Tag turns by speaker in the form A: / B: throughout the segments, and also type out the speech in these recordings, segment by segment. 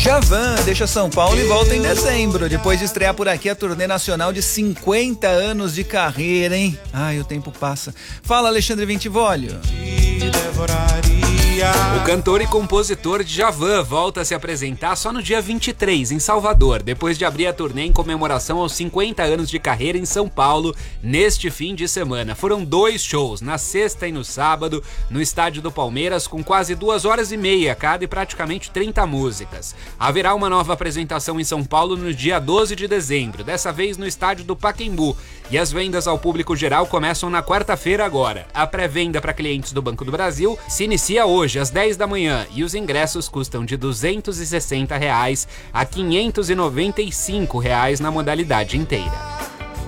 A: Djavan deixa São Paulo e volta em dezembro, depois de estrear por aqui a turnê nacional de 50 anos de carreira, hein? Ai, o tempo passa. Fala, Alexandre Ventivolio.
B: O cantor e compositor Djavan volta a se apresentar só no dia 23, em Salvador, depois de abrir a turnê em comemoração aos 50 anos de carreira em São Paulo, neste fim de semana. Foram 2 shows, na sexta e no sábado, no estádio do Palmeiras, com quase 2h30 cada e praticamente 30 músicas. Haverá uma nova apresentação em São Paulo no dia 12 de dezembro, dessa vez no estádio do Pacaembu, e as vendas ao público geral começam na quarta-feira agora. A pré-venda para clientes do Banco do Brasil se inicia hoje, às 10 da manhã, e os ingressos custam de R$ 260 a R$ 595 na modalidade inteira.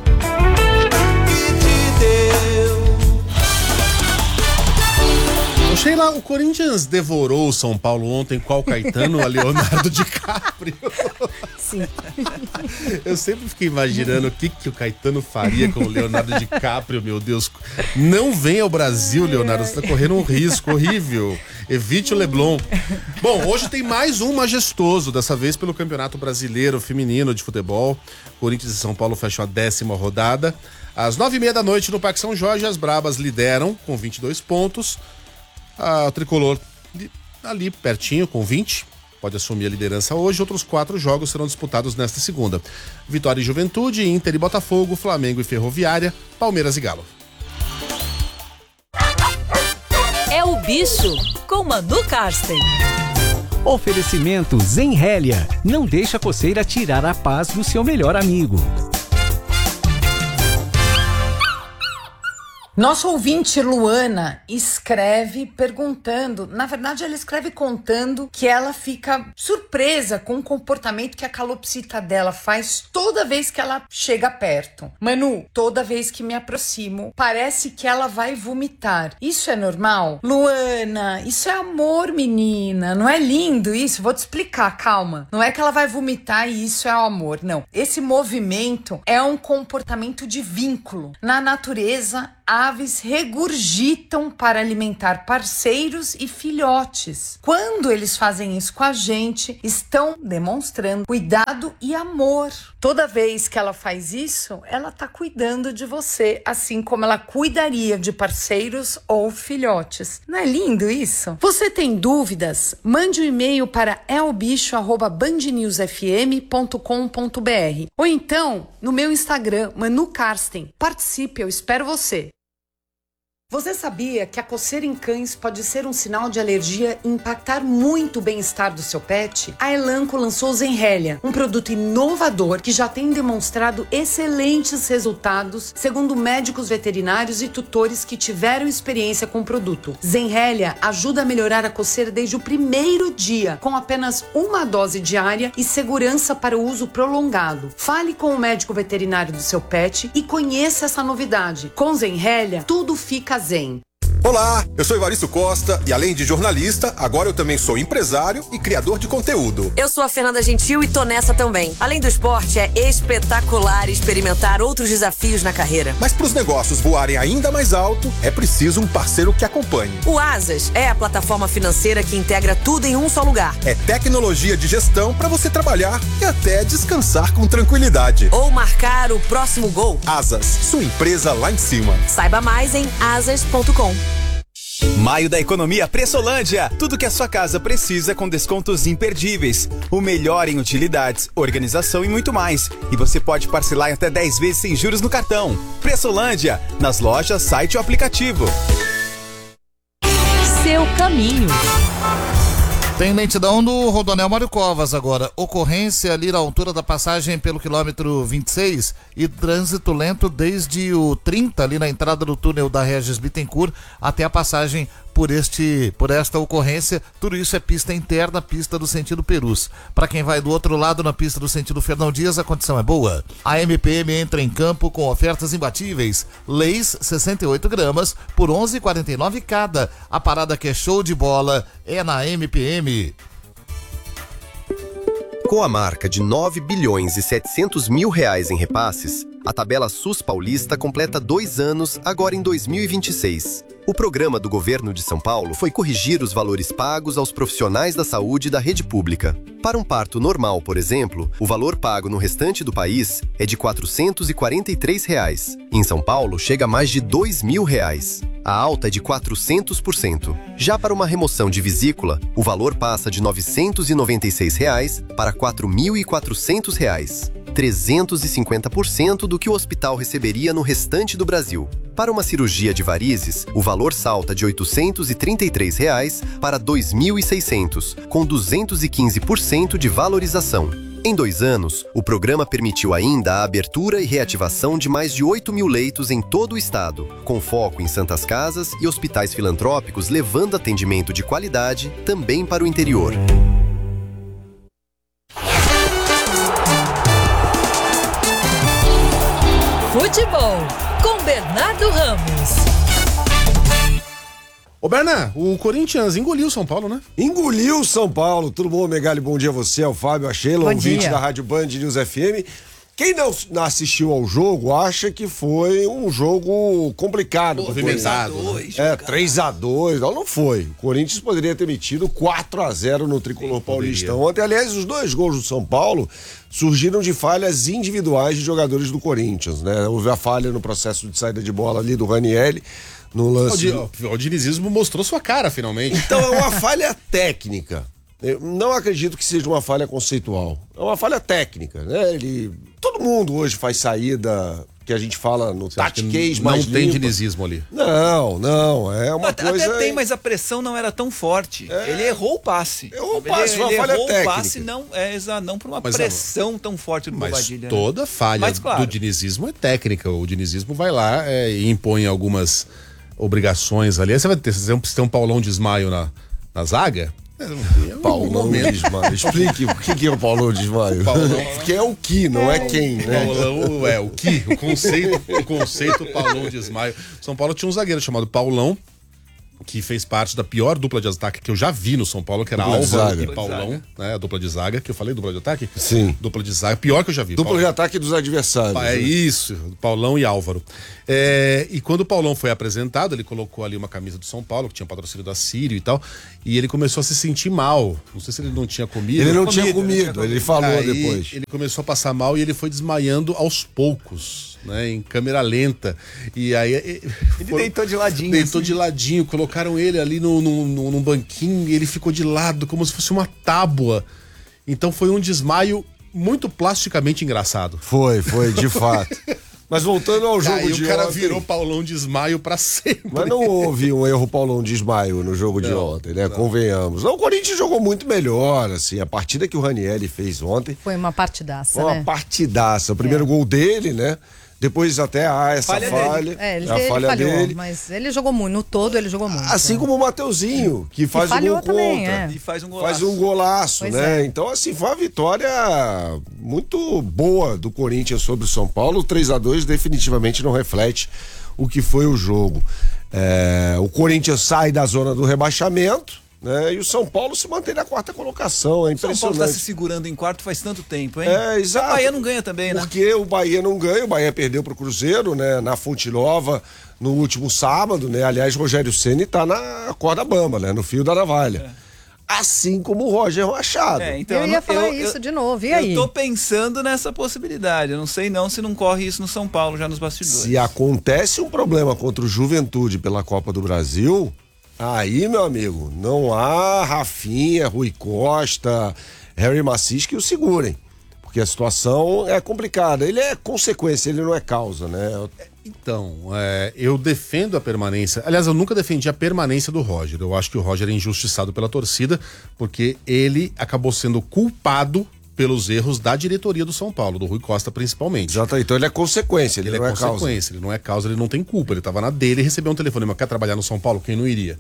C: Sheila, o Corinthians devorou o São Paulo ontem. Qual Caetano? A Leonardo DiCaprio.
D: Sim.
C: Eu sempre fiquei imaginando o que o Caetano faria com o Leonardo DiCaprio, meu Deus. Não venha ao Brasil, Leonardo, você tá correndo um risco horrível. Evite o Leblon. Bom, hoje tem mais um majestoso, dessa vez pelo Campeonato Brasileiro Feminino de Futebol. Corinthians e São Paulo fecham a 10ª rodada. Às 9h30 da noite no Parque São Jorge, as Brabas lideram com 22 pontos. O Tricolor ali pertinho com 20, pode assumir a liderança hoje. Outros 4 jogos serão disputados nesta segunda: Vitória e Juventude, Inter e Botafogo, Flamengo e Ferroviária, Palmeiras e Galo.
E: É o Bicho com Manu Karsten.
F: Oferecimento Zenhélia. Não deixa a coceira tirar a paz do seu melhor amigo.
D: Nosso ouvinte Luana escreve perguntando, na verdade ela escreve contando que ela fica surpresa com o comportamento que a calopsita dela faz toda vez que ela chega perto. Manu, toda vez que me aproximo, parece que ela vai vomitar. Isso é normal? Luana, isso é amor, menina. Não é lindo isso? Vou te explicar, calma. Não é que ela vai vomitar e isso é amor, não. Esse movimento é um comportamento de vínculo. Na natureza, aves regurgitam para alimentar parceiros e filhotes. Quando eles fazem isso com a gente, estão demonstrando cuidado e amor. Toda vez que ela faz isso, ela está cuidando de você, assim como ela cuidaria de parceiros ou filhotes. Não é lindo isso? Você tem dúvidas? Mande um e-mail para elbicho@bandnewsfm.com.br ou então no meu Instagram, Manu Karsten. Participe, eu espero você. Você sabia que a coceira em cães pode ser um sinal de alergia e impactar muito o bem-estar do seu pet? A Elanco lançou o Zenhélia, um produto inovador que já tem demonstrado excelentes resultados, segundo médicos veterinários e tutores que tiveram experiência com o produto. Zenhélia ajuda a melhorar a coceira desde o primeiro dia, com apenas uma dose diária e segurança para o uso prolongado. Fale com o médico veterinário do seu pet e conheça essa novidade. Com Zenhélia, tudo fica zen.
G: Olá, eu sou Evaristo Costa e além de jornalista, agora eu também sou empresário e criador de conteúdo.
E: Eu sou a Fernanda Gentil e tô nessa também. Além do esporte, é espetacular experimentar outros desafios na carreira.
G: Mas para os negócios voarem ainda mais alto, é preciso um parceiro que acompanhe.
E: O Asas é a plataforma financeira que integra tudo em um só lugar.
G: É tecnologia de gestão para você trabalhar e até descansar com tranquilidade.
E: Ou marcar o próximo gol.
G: Asas, sua empresa lá em cima.
E: Saiba mais em asas.com.
H: Maio da Economia Pressolândia. Tudo que a sua casa precisa com descontos imperdíveis. O melhor em utilidades, organização e muito mais. E você pode parcelar em até 10 vezes sem juros no cartão. Pressolândia, nas lojas, site ou aplicativo.
E: Seu caminho.
I: Tem lentidão no Rodoanel Mário Covas agora. Ocorrência ali na altura da passagem pelo quilômetro 26 e trânsito lento desde o 30 ali na entrada do túnel da Regis Bittencourt até a passagem por esta ocorrência. Tudo isso é pista interna, pista do sentido Perus. Para quem vai do outro lado na pista do sentido Fernão Dias, a condição é boa. A MPM entra em campo com ofertas imbatíveis. Leis 68 gramas por 11,49 cada. A parada que é show de bola é na MPM.
J: Com a marca de 9 bilhões e 700 mil reais em repasses, a tabela SUS paulista completa 2 anos agora em 2026. O programa do governo de São Paulo foi corrigir os valores pagos aos profissionais da saúde da rede pública. Para um parto normal, por exemplo, o valor pago no restante do país é de R$ 443. Em São Paulo, chega a mais de R$ 2.000. A alta é de 400%. Já para uma remoção de vesícula, o valor passa de R$ 996 para R$ 4.400. 350% do que o hospital receberia no restante do Brasil. Para uma cirurgia de varizes, o valor salta de R$ 833 para R$ 2.600, com 215% de valorização. Em 2 anos, o programa permitiu ainda a abertura e reativação de mais de 8.000 leitos em todo o estado, com foco em santas casas e hospitais filantrópicos, levando atendimento de qualidade também para o interior.
K: Futebol, com Bernardo Ramos.
C: Ô, Bernan, o Corinthians engoliu o São Paulo, né?
L: Engoliu o São Paulo. Tudo bom, Megali? Bom dia a você, ao Fábio, a Sheila, ouvinte da Rádio Band News FM. Quem não assistiu ao jogo acha que foi um jogo complicado.
C: Movimentado.
L: 3-2. Não foi. O Corinthians poderia ter metido 4-0 no Tricolor Paulista ontem. Aliás, os 2 gols do São Paulo surgiram de falhas individuais de jogadores do Corinthians, né? Houve a falha no processo de saída de bola ali do Ranieri, no lance...
C: O dinizismo mostrou sua cara, finalmente.
L: Então é uma falha técnica. Eu não acredito que seja uma falha conceitual. É uma falha técnica, né? Todo mundo hoje faz saída que a gente fala no tatiquês mais
C: não tem
L: limpa.
C: dinizismo ali.
L: Não, é uma coisa...
A: Até tem, mas a pressão não era tão forte. Ele errou o passe.
L: Errou o passe, foi uma falha técnica.
A: Errou o passe, não por uma pressão tão forte do Bobadilha.
C: Mas toda falha do dinizismo é técnica. O dinizismo vai lá e impõe algumas obrigações ali. Aí você vai ter um Paulão de Ismaio na zaga...
L: Paulão de Ismaio. Explique o que é o Paulão de Ismaio. Porque é o que, não é quem, né?
C: Paulão é o que, o conceito Paulão de Ismaio. São Paulo tinha um zagueiro chamado Paulão, que fez parte da pior dupla de ataque que eu já vi no São Paulo, que era Álvaro e Paulão, né? A dupla de zaga, que eu falei dupla de ataque?
L: Sim.
C: Dupla de zaga, pior que eu já vi.
L: Dupla de ataque dos adversários.
C: É isso, Paulão e Álvaro. E quando o Paulão foi apresentado, ele colocou ali uma camisa do São Paulo, que tinha patrocínio da Sírio e tal, e ele começou a se sentir mal. Não sei se ele não tinha comido.
L: Ele não tinha comido, ele falou depois.
C: Ele começou a passar mal e ele foi desmaiando aos poucos, né, em câmera lenta. E aí
A: ele deitou de ladinho.
C: Deitou de ladinho, colocaram ele ali num banquinho e ele ficou de lado, como se fosse uma tábua. Então foi um desmaio muito plasticamente engraçado.
L: Foi, de fato. Mas voltando ao jogo de ontem...
C: o cara virou Paulão de Ismaio pra sempre.
L: Mas não houve um erro Paulão de Ismaio no jogo de ontem, né? Não. Convenhamos. Não, o Corinthians jogou muito melhor, assim. A partida que o Ranieri fez ontem...
M: Foi uma partidaça,
L: né? Uma partidaça. O primeiro gol dele, né? Depois até essa falha.
M: Ele falhou, dele. Mas ele jogou muito. No todo ele jogou muito.
L: Assim como o Mateuzinho, que faz um gol
M: também,
L: contra.
A: E faz um golaço.
L: Faz um golaço, né? Então, assim, foi uma vitória muito boa do Corinthians sobre o São Paulo. O 3-2 definitivamente não reflete o que foi o jogo. O Corinthians sai da zona do rebaixamento, né? E o São Paulo se mantém na 4ª colocação. É impressionante.
A: O São Paulo está se segurando em quarto faz tanto tempo, hein?
L: Exato.
A: O Bahia não ganha também, né?
L: Porque o Bahia não ganha, o Bahia perdeu pro Cruzeiro, né? Na Fonte Nova, no último sábado, né? Aliás, Rogério Ceni tá na corda bamba, né? No fio da navalha. Assim como o Roger Machado.
M: Então, eu ia falar isso de novo, e aí?
A: Eu tô pensando nessa possibilidade. Eu não sei se não corre isso no São Paulo, já nos bastidores.
L: Se acontece um problema contra o Juventude pela Copa do Brasil... Aí, meu amigo, não há Rafinha, Rui Costa, Harry Macis que o segurem. Porque a situação é complicada. Ele é consequência, ele não é causa, né?
C: Então, eu defendo a permanência. Aliás, eu nunca defendi a permanência do Roger. Eu acho que o Roger é injustiçado pela torcida, porque ele acabou sendo culpado pelos erros da diretoria do São Paulo, do Rui Costa principalmente.
L: Exato, então ele é consequência, ele não é causa.
C: Ele não é causa, ele não tem culpa, ele estava na dele e recebeu um telefonema. Quer trabalhar no São Paulo? Quem não iria?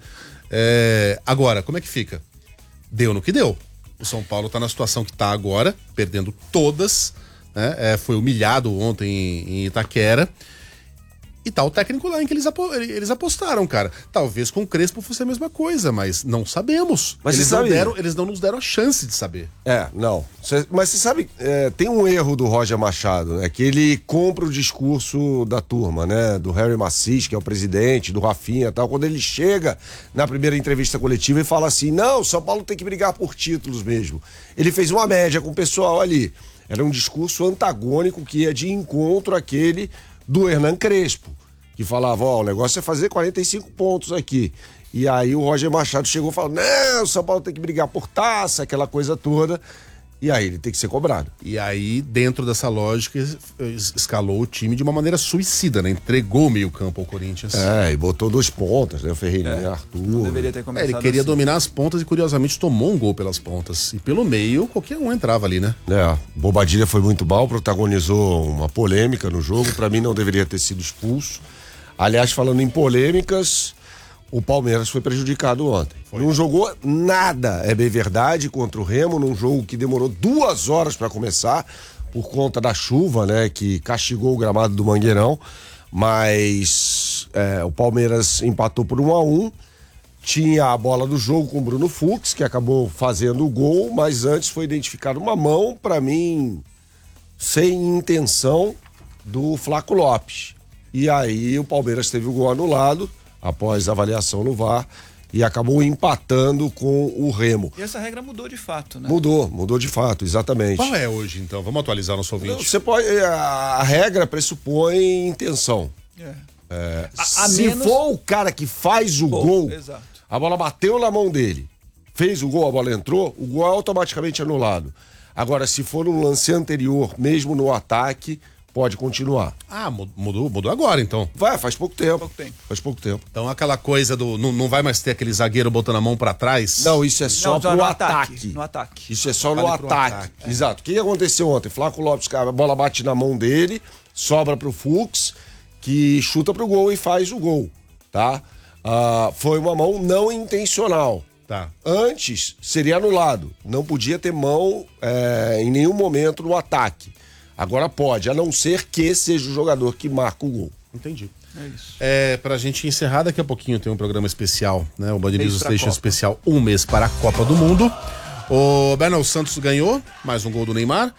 C: Agora, como é que fica? Deu no que deu. O São Paulo está na situação que está agora, perdendo todas, né? Foi humilhado ontem em Itaquera. E tá o técnico lá em que eles apostaram, cara. Talvez com o Crespo fosse a mesma coisa, mas não sabemos.
L: Mas
C: eles não nos deram a chance de saber.
L: Não. Mas você sabe, tem um erro do Roger Machado, né? Que ele compra o discurso da turma, né? Do Harry Macis, que é o presidente, do Rafinha e tal. Quando ele chega na primeira entrevista coletiva e fala assim, não, São Paulo tem que brigar por títulos mesmo. Ele fez uma média com o pessoal ali. Era um discurso antagônico que ia de encontro àquele do Hernan Crespo, que falava, o negócio é fazer 45 pontos aqui. E aí o Roger Machado chegou e falou, não, o São Paulo tem que brigar por taça, aquela coisa toda. E aí ele tem que ser cobrado.
C: E aí, dentro dessa lógica, escalou o time de uma maneira suicida, né? Entregou o meio-campo ao Corinthians.
L: E botou 2 pontas, né? O Ferreirinha e Arthur.
A: Não deveria ter começado
C: ele queria
A: assim.
C: dominar as pontas e, curiosamente, tomou um gol pelas pontas. E pelo meio, qualquer um entrava ali, né?
L: Bobadilha foi muito mal, protagonizou uma polêmica no jogo. Pra mim, não deveria ter sido expulso. Aliás, falando em polêmicas, o Palmeiras foi prejudicado ontem. Não jogou nada, é bem verdade, contra o Remo, num jogo que demorou 2 horas para começar, por conta da chuva, né, que castigou o gramado do Mangueirão. Mas o Palmeiras empatou por 1-1. Tinha a bola do jogo com o Bruno Fux, que acabou fazendo o gol, mas antes foi identificada uma mão, para mim, sem intenção, do Flaco Lopes. E aí o Palmeiras teve o gol anulado, após a avaliação no VAR, e acabou empatando com o Remo.
A: E essa regra mudou de fato, né?
L: Mudou de fato, exatamente.
C: Qual é hoje, então? Vamos atualizar nosso ouvinte.
L: Você pode, a regra pressupõe intenção. Se for o cara que faz o gol,
A: exato.
L: A bola bateu na mão dele, fez o gol, a bola entrou, o gol é automaticamente anulado. Agora, se for um lance anterior, mesmo no ataque, pode continuar.
C: Mudou agora, então.
L: Faz pouco tempo. Faz pouco tempo.
C: Então aquela coisa do... Não vai mais ter aquele zagueiro botando a mão pra trás?
L: Não, isso é só pro ataque.
A: No ataque.
L: Isso é só no ataque. Exato. O que aconteceu ontem? Flaco Lopes, a bola bate na mão dele, sobra pro Fux, que chuta pro gol e faz o gol, tá? Foi uma mão não intencional.
C: Tá.
L: Antes, seria anulado. Não podia ter mão em nenhum momento no ataque. Agora pode, a não ser que seja o jogador que marca o gol.
C: Entendi.
A: É isso.
C: Pra gente encerrar, daqui a pouquinho tem um programa especial, né? O Band News Station especial, 1 mês para a Copa do Mundo. O Bernal Santos ganhou, mais um gol do Neymar.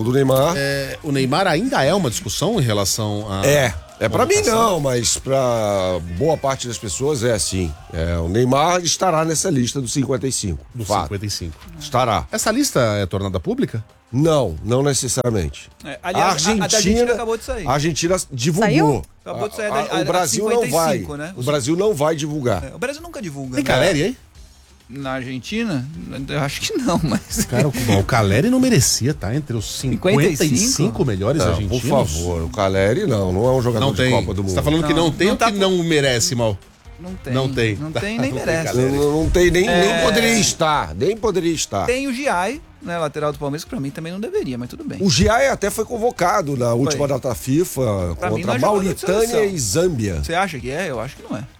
C: O Neymar ainda é uma discussão em relação a...
L: Pra mim não, mas pra boa parte das pessoas é assim. O Neymar estará nessa lista dos 55.
C: Do 55.
L: Estará.
C: Essa lista é tornada pública?
L: Não necessariamente.
A: Aliás, a Argentina acabou de sair.
L: A Argentina divulgou.
M: Saiu?
A: Acabou de sair
L: o Brasil 55, não vai.
A: Né?
L: O Brasil não vai divulgar.
A: O Brasil nunca divulga.
C: Tem Caleri aí?
A: Na Argentina? Eu acho que não, mas...
C: Cara, o Caleri não merecia estar entre os 55 melhores argentinos.
L: Por favor, o Caleri não é um jogador de Copa do Mundo.
C: Você tá falando que não tem ou que não merece, Mal?
A: Não tem nem merece.
L: Não tem, nem poderia estar. Nem poderia estar.
A: Tem o Giai, né, lateral do Palmeiras, que pra mim também não deveria, mas tudo bem.
L: O Giai até foi convocado na última data FIFA contra Mauritânia e Zâmbia.
A: Você acha que é? Eu acho que não é.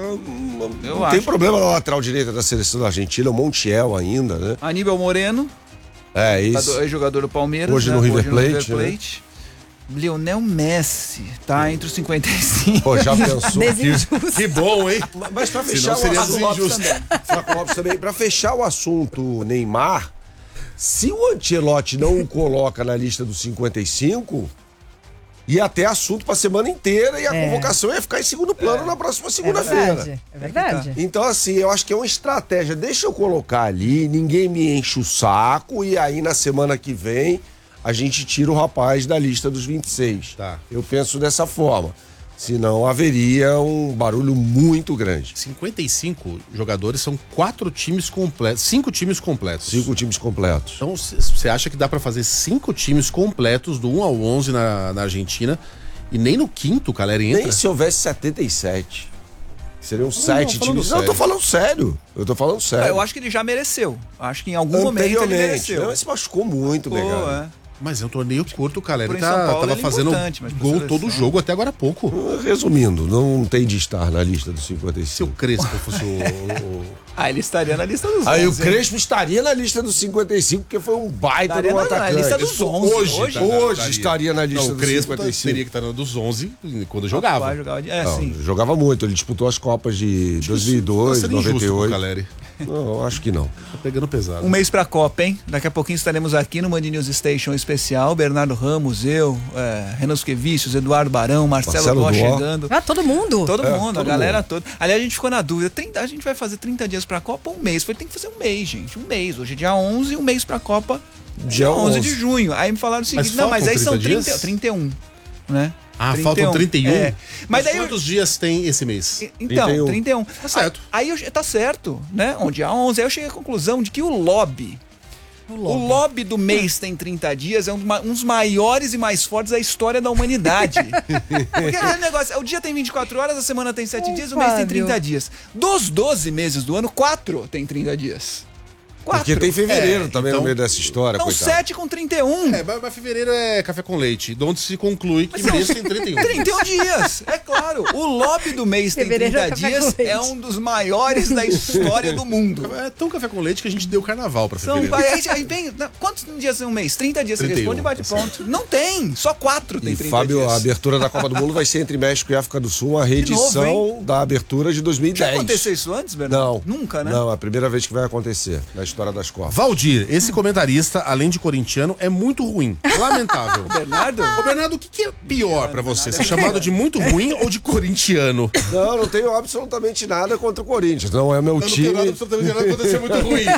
L: Não tem problema na lateral direita da seleção da Argentina, o Montiel ainda, né?
A: Aníbal Moreno.
L: Isso.
A: Ex-jogador do Palmeiras.
L: Hoje no River Plate.
A: Né? Lionel Messi tá entre os 55.
L: Pô, já pensou?
C: Que bom, hein?
L: Mas pra fechar Flaco Lopes também, pra fechar o assunto Neymar, se o Ancelotti não o coloca na lista dos 55, ia ter assunto pra semana inteira e a convocação ia ficar em segundo plano na próxima segunda-feira.
M: É verdade.
L: Então, assim, eu acho que é uma estratégia. Deixa eu colocar ali, ninguém me enche o saco e aí na semana que vem a gente tira o rapaz da lista dos 26.
C: Tá.
L: Eu penso dessa forma. Senão haveria um barulho muito grande.
C: 55 jogadores são 4 times completos. 5 times completos.
L: 5 times completos.
C: Então você acha que dá pra fazer 5 times completos do 1 ao 11 na Argentina e nem no quinto o Caleri entra?
L: Nem se houvesse 77. Seriam 7 times. Não, eu tô falando sério.
A: Eu acho que ele já mereceu. Acho que em algum momento ele mereceu.
L: Não, ele se machucou muito, Legal.
C: Mas é um torneio curto, cara. Ele
A: Por em São Paulo,
C: tava
A: ele é
C: fazendo
A: importante, mas pra
C: gol
A: seleção-
C: todo jogo até agora há pouco.
L: Resumindo, não tem de estar na lista dos 55.
C: Se o Crespo fosse o...
A: Ah, ele estaria na lista dos 11.
L: Aí o Crespo estaria na lista dos 55, porque foi um baita
A: Estaria
L: no
A: na
L: atacante.
A: lista dos 11.
L: Hoje estaria na lista
C: Não, o
L: dos
C: Crespo
L: 55.
C: teria que estar na dos 11 quando jogava.
A: Vai jogar,
L: Não,
A: sim.
L: jogava muito, ele disputou as Copas de 2002,
C: Tá sendo injusto com o
L: 98.
C: Caleri.
L: Não, acho que não.
C: Tá pegando pesado.
A: Um mês pra Copa, hein? Daqui a pouquinho estaremos aqui no Band News Station especial. Bernardo Ramos, eu, Renan Suquevicius, Eduardo Barão, Marcelo Dó chegando.
M: Ah, todo mundo?
A: Todo mundo, a
L: todo
A: galera
L: mundo.
A: toda. Aliás, a gente ficou na dúvida, a gente vai fazer 30 dias pra Copa ou um mês? Tem que fazer um mês, gente, um mês. Hoje é dia 11, um mês pra Copa, dia 11 de junho. Aí me falaram o seguinte, mas aí são 31, né?
C: Ah, faltam 31?
A: É. Mas daí
C: quantos dias tem esse mês?
A: Então, 31.
C: Tá certo.
A: Tá certo, né? Dia 11. Aí eu cheguei à conclusão de que o lobby do mês tem 30 dias, é um dos maiores e mais fortes da história da humanidade. Porque aquele negócio, o dia tem 24 horas, a semana tem 7 dias, o mês tem 30 dias. Dos 12 meses do ano, 4 tem 30 dias. 4.
L: Porque tem fevereiro também
C: então,
L: no meio dessa história,
A: Não,
L: coitado.
A: 7 com 31.
C: Mas fevereiro é café com leite, de onde se conclui que mês tem 31.
A: 31 dias, é claro. O lobby do mês tem
M: Fevereiro
A: 30
M: é café
A: dias,
M: com leite.
A: é um dos maiores da história do mundo.
C: É tão café com leite que a gente deu carnaval pra
A: São,
C: fevereiro.
A: aí vem, quantos dias tem um mês? 30 dias,
C: 31.
A: você responde e bate pronto. Não tem, só 4 tem
L: E
A: 30
L: Fábio,
A: dias.
L: a abertura da Copa do Mundo vai ser entre México e África do Sul, uma reedição
A: novo,
L: da abertura de 2010.
A: Já aconteceu isso antes, Bernardo?
L: Não.
A: Nunca, né?
L: Não, é a primeira vez que vai acontecer na história das Copas.
C: Valdir, esse comentarista, além de corintiano, é muito ruim. Lamentável.
A: Bernardo?
C: Ô, Bernardo, o que é pior pra você? Ser chamado de muito ruim ou de corintiano?
L: Não tenho absolutamente nada contra o Corinthians. Não é meu
C: Eu
L: time.
C: não tenho nada absolutamente nada contra ser muito ruim.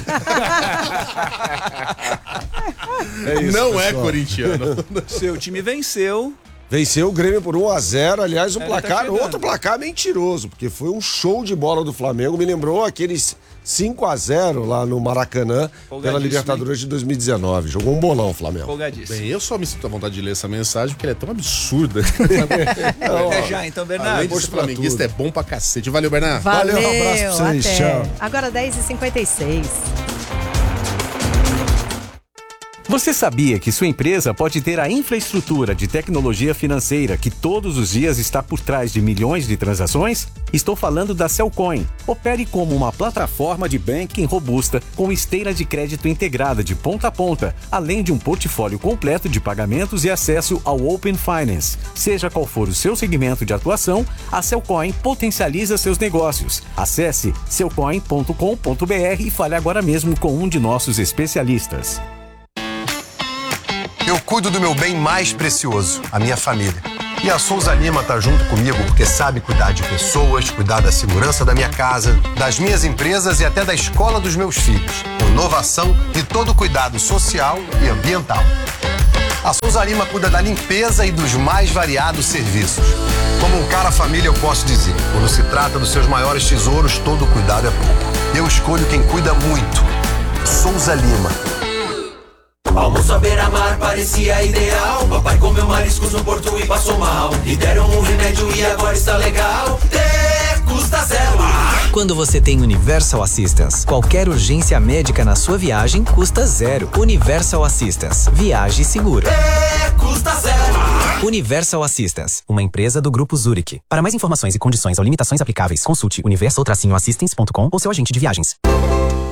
L: É isso,
C: Não é
L: pessoal.
C: corintiano.
A: Seu time venceu.
L: Venceu o Grêmio por 1-0. Aliás, o
A: Ele
L: placar,
A: tá chegando.
L: outro placar mentiroso, porque foi um show de bola do Flamengo. Me lembrou aqueles 5-0 lá no Maracanã, pela
A: Folgadíssimo,
L: Libertadores de 2019. Jogou um bolão o Flamengo.
A: Folgadíssimo.
C: Bem, eu só me sinto à vontade de ler essa mensagem porque ela é tão absurda.
A: Até já, então, Bernardo.
C: Além de ser flamenguista, é bom pra cacete. Valeu, Bernardo.
L: Valeu, um abraço pra vocês,
M: até.
L: tchau.
M: Agora 10h56.
F: Você sabia que sua empresa pode ter a infraestrutura de tecnologia financeira que todos os dias está por trás de milhões de transações? Estou falando da Cellcoin. Opere como uma plataforma de banking robusta com esteira de crédito integrada de ponta a ponta, além de um portfólio completo de pagamentos e acesso ao Open Finance. Seja qual for o seu segmento de atuação, a Cellcoin potencializa seus negócios. Acesse cellcoin.com.br e fale agora mesmo com um de nossos especialistas.
J: Eu cuido do meu bem mais precioso, a minha família. E a Souza Lima tá junto comigo porque sabe cuidar de pessoas, cuidar da segurança da minha casa, das minhas empresas e até da escola dos meus filhos. Com inovação e todo cuidado social e ambiental. A Souza Lima cuida da limpeza e dos mais variados serviços. Como um cara família, eu posso dizer, quando se trata dos seus maiores tesouros, todo cuidado é pouco. Eu escolho quem cuida muito. Souza Lima.
N: Almoço à beira-mar parecia ideal. Papai comeu mariscos no porto e passou mal. E deram um remédio e agora está legal. Custa zero.
O: Quando você tem Universal Assistance, qualquer urgência médica na sua viagem custa zero. Universal Assistance. Viaje seguro.
N: Custa zero.
O: Universal Assistance, uma empresa do Grupo Zurich. Para mais informações e condições ou limitações aplicáveis, consulte universal-assistance.com ou seu agente de viagens.